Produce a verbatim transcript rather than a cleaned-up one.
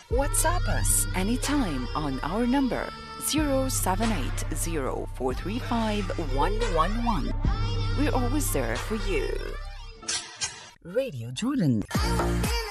WhatsApp us anytime on our number zero seven eight zero four three five one one one. We're always there for you. Radio Jordan.